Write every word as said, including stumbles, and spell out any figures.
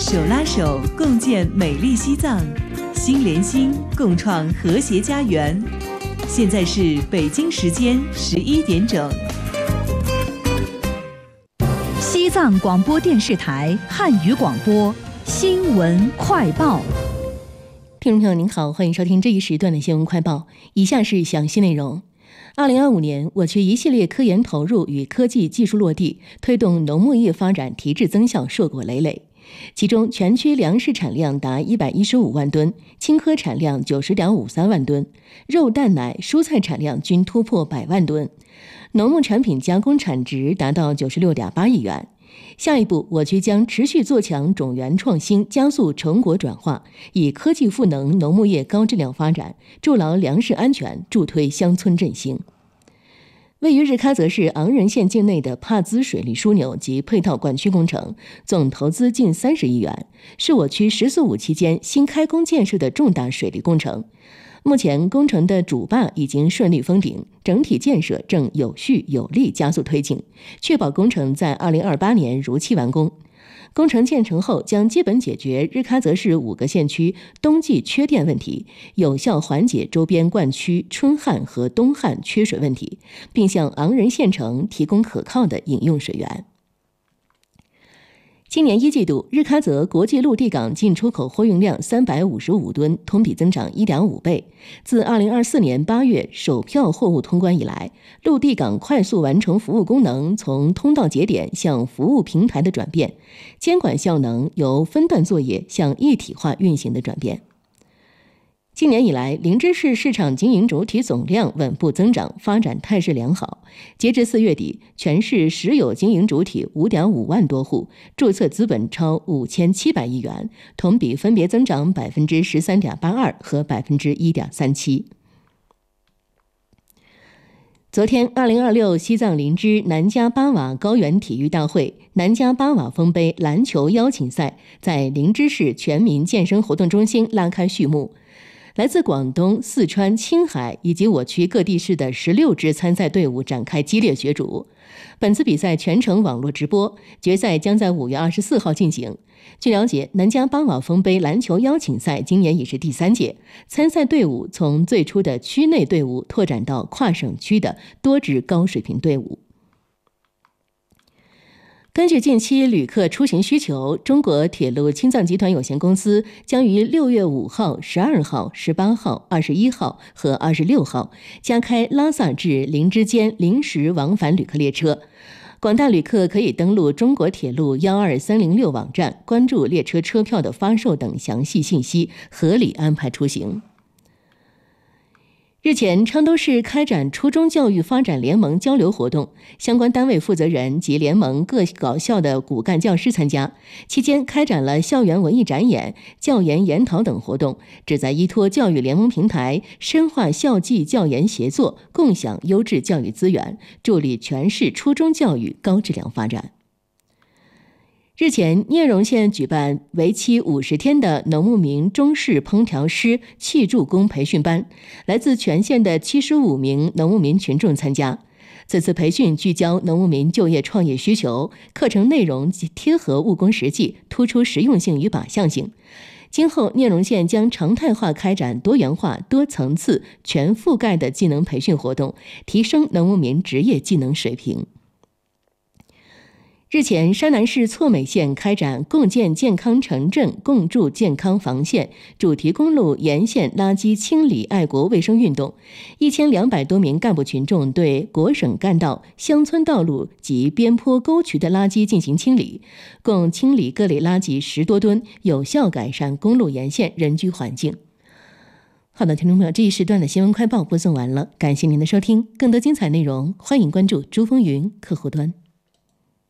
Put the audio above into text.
手拉手共建美丽西藏，心连心共创和谐家园。现在是北京时间十一点整。 西藏广播电视台汉语广播新闻快报。 听众朋友您好，欢迎收听这一时段的新闻快报。以下是详细内容。二零二五年，我区一系列科研投入与科技技术落地，推动农牧业发展提质增效硕果累累。其中，全区粮食产量达一百一十五万吨，青稞产量九十点五三万吨，肉蛋奶蔬菜产量均突破百万吨，农牧产品加工产值达到九十六点八亿元。下一步，我区将持续做强种源创新，加速成果转化，以科技赋能农牧业高质量发展，筑牢粮食安全，助推乡村振兴。位于日喀则市昂仁县境内的帕兹水利枢纽及配套灌区工程，总投资近三十亿元，是我区“十四五”期间新开工建设的重大水利工程。目前，工程的主坝已经顺利封顶，整体建设正有序有力加速推进，确保工程在二零二八年如期完工。工程建成后，将基本解决日喀则市五个县区冬季缺电问题，有效缓解周边灌区春旱和冬旱缺水问题，并向昂仁县城提供可靠的饮用水源。今年一季度，日喀则国际陆地港进出口货运量三百五十五吨，同比增长 一点五倍。自二零二四年八月首票货物通关以来，陆地港快速完成服务功能从通道节点向服务平台的转变，监管效能由分段作业向一体化运行的转变。今年以来，林芝市市场经营主体总量稳步增长，发展态势良好。截至四月底，全市实有经营主体 五点五万多户，注册资本超五千七百亿元，同比分别增长 百分之十三点八二 和 百分之一点三七。昨天，二零二六西藏林芝南迦巴瓦高原体育大会南迦巴瓦峰杯篮球邀请赛在林芝市全民健身活动中心拉开序幕。来自广东、四川、青海以及我区各地市的十六支参赛队伍展开激烈角逐。本次比赛全程网络直播，决赛将在五月二十四号进行。据了解，南迦巴瓦峰杯篮球邀请赛今年已是第三届，参赛队伍从最初的区内队伍拓展到跨省区的多支高水平队伍。根据近期旅客出行需求，中国铁路青藏集团有限公司将于六月五号、十二号、十八号、二十一号和二十六号加开拉萨至林芝间临时往返旅客列车。广大旅客可以登录中国铁路一二三零六网站，关注列车车票的发售等详细信息，合理安排出行。日前，昌都市开展初中教育发展联盟交流活动，相关单位负责人及联盟各高校的骨干教师参加。期间开展了校园文艺展演、教研研讨等活动，旨在依托教育联盟平台，深化校际教研协作，共享优质教育资源，助力全市初中教育高质量发展。日前，聂荣县举办为期五十天的农牧民中式烹调师气助工培训班，来自全县的七十五名农牧民群众参加。此次培训聚焦农牧民就业创业需求，课程内容贴合务工实际，突出实用性与靶向性。今后，聂荣县将常态化开展多元化、多层次、全覆盖的技能培训活动，提升农牧民职业技能水平。日前，山南市错美县开展共建健康城镇、共筑健康防线主题公路沿线垃圾清理爱国卫生运动，一千两百多名干部群众对国省干道、乡村道路及边坡沟渠的垃圾进行清理，共清理各类垃圾十多吨，有效改善公路沿线人居环境。好的，听众朋友，这一时段的新闻快报播送完了，感谢您的收听，更多精彩内容欢迎关注珠风云客户端。